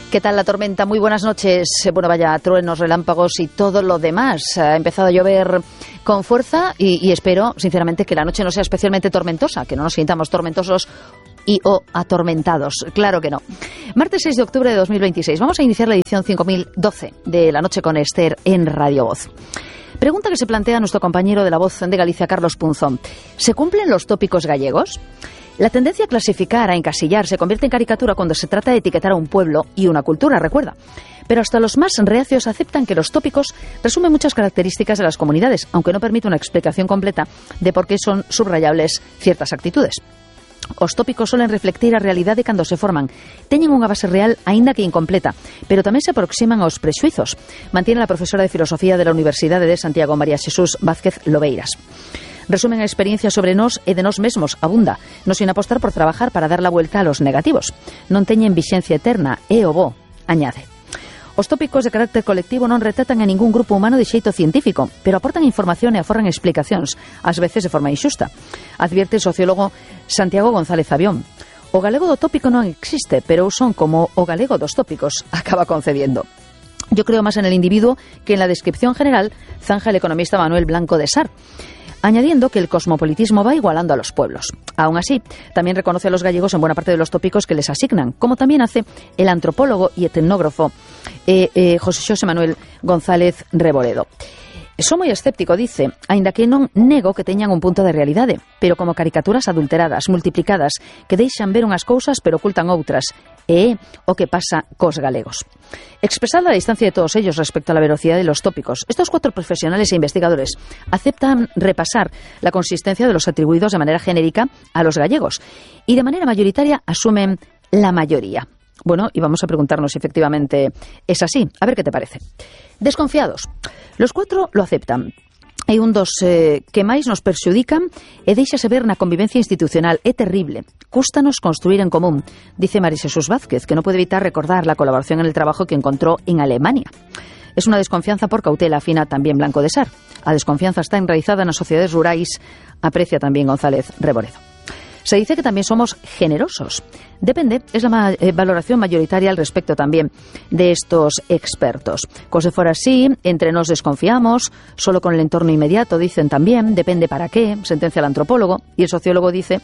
¿Qué tal la tormenta? Muy buenas noches. Bueno, vaya, truenos, relámpagos y todo lo demás. Ha empezado a llover con fuerza y espero, sinceramente, que la noche no sea especialmente tormentosa, que no nos sintamos tormentosos o atormentados. Claro que no. Martes 6 de octubre de 2026. Vamos a iniciar la edición 5012 de La Noche con Esther en Radio Voz. Pregunta que se plantea nuestro compañero de La Voz de Galicia, Carlos Punzón. ¿Se cumplen los tópicos gallegos? La tendencia a clasificar, a encasillar, se convierte en caricatura cuando se trata de etiquetar a un pueblo y una cultura, recuerda. Pero hasta los más reacios aceptan que los tópicos resumen muchas características de las comunidades, aunque no permite una explicación completa de por qué son subrayables ciertas actitudes. Os tópicos suelen reflectir a realidade cando se forman. Teñen unha base real, aínda que incompleta, pero tamén se aproximan aos prexuizos, mantiene la profesora de Filosofía de la Universidade de Santiago, María Xesús Vázquez Lobeiras. Resumen a experiencia sobre nós e de nós mesmos, abunda, non sin apostar por trabajar para dar la vuelta a los negativos. Non teñen vixencia eterna, é o bo, añade. Os tópicos de carácter colectivo non retratan a ningún grupo humano de xeito científico, pero aportan información e aforran explicacións, ás veces de forma inxusta. Advierte o sociólogo Santiago González Avión. O galego do tópico non existe, pero son como o galego dos tópicos, acaba concediendo. Yo creo más en el individuo que en la descripción general, zanja el economista Manuel Blanco de Sar, añadiendo que el cosmopolitismo va igualando a los pueblos. Aún así, también reconoce a los gallegos en buena parte de los tópicos que les asignan, como también hace el antropólogo y etnógrafo José Xosé Manuel González Reboredo. Son moi escéptico, dice, aínda que non nego que teñan un punto de realidade, pero como caricaturas adulteradas, multiplicadas, que deixan ver unhas cousas pero ocultan outras, e é o que pasa cos galegos. Expresada la distancia de todos ellos respecto a la velocidad de los tópicos, estos 4 profesionales e investigadores aceptan repasar la consistencia de los atribuidos de manera genérica a los gallegos y de manera mayoritaria asumen la mayoría. Bueno, y vamos a preguntarnos si efectivamente es así. A ver qué te parece. Desconfiados. Los 4 lo aceptan. Hai un dos que máis nos perxudican e deixase ver na convivencia institucional. É terrible. Cústanos construir en común, dice María Xesús Vázquez, que no puede evitar recordar la colaboración en el trabajo que encontró en Alemania. Es una desconfianza por cautela, afina también Blanco de Sar. A desconfianza está enraizada nas sociedades rurais, aprecia también González Reboredo. Se dice que también somos generosos. Depende, es la valoración mayoritaria al respecto también de estos expertos. Como si fuera así, entre nos desconfiamos, solo con el entorno inmediato, dicen también, depende para qué, sentencia el antropólogo, y el sociólogo dice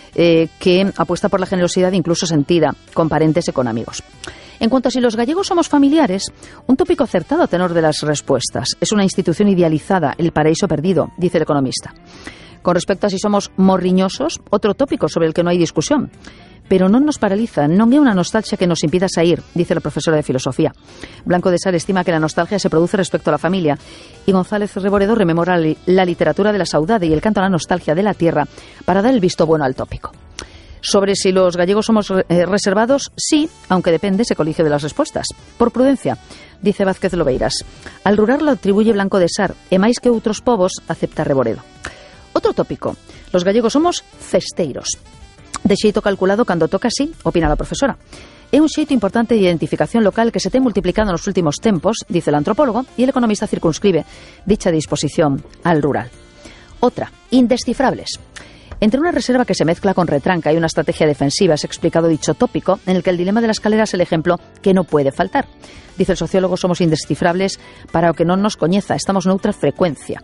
que apuesta por la generosidad incluso sentida con parentes y con amigos. En cuanto a si los gallegos somos familiares, un tópico acertado a tenor de las respuestas. Es una institución idealizada, el paraíso perdido, dice el economista. Con respecto a si somos morriñosos, otro tópico sobre el que no hay discusión. Pero non nos paraliza, non é unha nostalgia que nos impida sair, dice la profesora de Filosofía. Blanco de Sar estima que la nostalgia se produce respecto a la familia y González Reboredo rememora la literatura de la saudade y el canto a la nostalgia de la tierra para dar el visto bueno al tópico. Sobre si los gallegos somos reservados, sí, aunque depende, se colige de las respuestas. Por prudencia, dice Vázquez Lobeiras. Al rural lo atribuye Blanco de Sar e máis que outros povos acepta Reboredo. Otro tópico. Los gallegos somos festeiros. De xeito calculado cando toca así, opina la profesora. É un xeito importante de identificación local que se ten multiplicado nos últimos tempos, dice el antropólogo, y el economista circunscribe dicha disposición al rural. Otra. Indescifrables. Entre una reserva que se mezcla con retranca y una estrategia defensiva, es explicado dicho tópico, en el que el dilema de la escalera es el ejemplo que no puede faltar. Dice el sociólogo, somos indescifrables para o que non nos coñeza, estamos noutra frecuencia.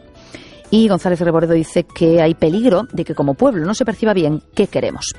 Y González Reboredo dice que hay peligro de que como pueblo no se perciba bien qué queremos.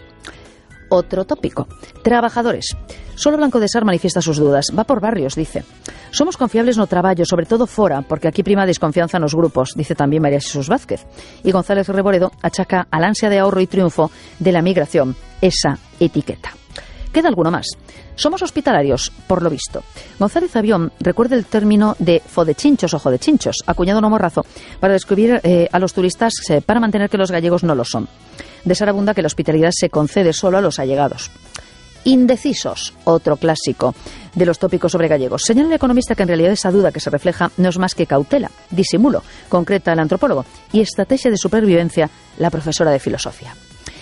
Otro tópico. Trabajadores. Solo Blanco de Sar manifiesta sus dudas. Va por barrios, dice. Somos confiables no traballo, sobre todo fora, porque aquí prima a desconfianza nos grupos, dice también María Xesús Vázquez. Y González Reboredo achaca al ansia de ahorro y triunfo de la migración esa etiqueta. Queda alguno más. Somos hospitalarios, por lo visto. González Avión recuerda el término de fodechinchos o jodechinchos, acuñado en Morrazo, para describir a los turistas para mantener que los gallegos no lo son. De Sar abunda que la hospitalidad se concede solo a los allegados. Indecisos, otro clásico de los tópicos sobre gallegos. Señala el economista que en realidad esa duda que se refleja no es más que cautela, disimulo, concreta el antropólogo, y estrategia de supervivencia la profesora de Filosofía.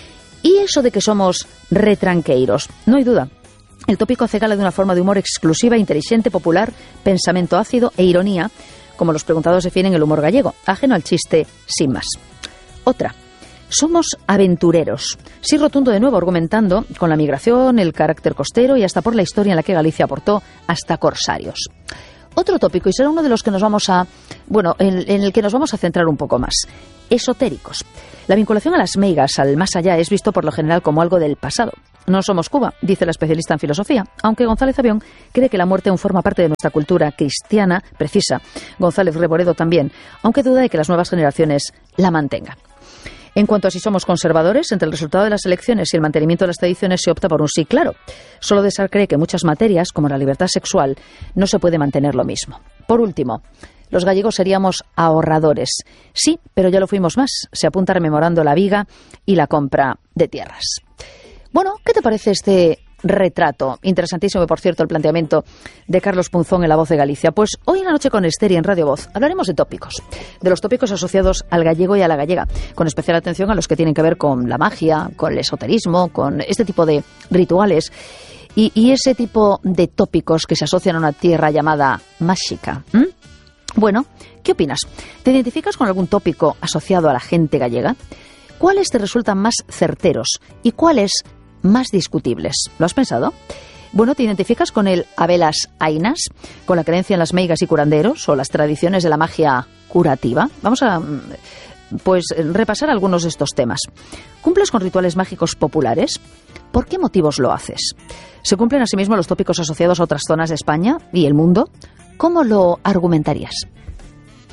Y eso de que somos retranqueiros, no hay duda. El tópico hace gala de una forma de humor exclusiva, inteligente, popular, pensamiento ácido e ironía, como los preguntados definen el humor gallego, ajeno al chiste sin más. Otra. Somos aventureros. Sí, rotundo de nuevo, argumentando con la migración, el carácter costero y hasta por la historia en la que Galicia aportó hasta corsarios. Otro tópico, y será uno de los que nos vamos a... en el que nos vamos a centrar un poco más. Esotéricos. La vinculación a las meigas, al más allá, es visto por lo general como algo del pasado. No somos Cuba, dice la especialista en filosofía, aunque González Avión cree que la muerte aún forma parte de nuestra cultura cristiana precisa. González Reboredo también, aunque duda de que las nuevas generaciones la mantengan. En cuanto a si somos conservadores, entre el resultado de las elecciones y el mantenimiento de las tradiciones se opta por un sí claro. Solo Dessart cree que muchas materias, como la libertad sexual, no se puede mantener lo mismo. Por último, los gallegos seríamos ahorradores. Sí, pero ya lo fuimos más. Se apunta rememorando la viga y la compra de tierras. Bueno, ¿qué te parece este retrato? Interesantísimo, por cierto, el planteamiento de Carlos Punzón en La Voz de Galicia. Pues hoy en La Noche con Ester y en Radio Voz hablaremos de tópicos, de los tópicos asociados al gallego y a la gallega, con especial atención a los que tienen que ver con la magia, con el esoterismo, con este tipo de rituales y ese tipo de tópicos que se asocian a una tierra llamada máxica. Bueno, ¿qué opinas? ¿Te identificas con algún tópico asociado a la gente gallega? ¿Cuáles te resultan más certeros y cuáles más discutibles? ¿Lo has pensado? Bueno, ¿te identificas con el habelas ainas, con la creencia en las meigas y curanderos o las tradiciones de la magia curativa? Vamos a repasar algunos de estos temas. ¿Cumples con rituales mágicos populares? ¿Por qué motivos lo haces? ¿Se cumplen asimismo los tópicos asociados a otras zonas de España y el mundo? ¿Cómo lo argumentarías?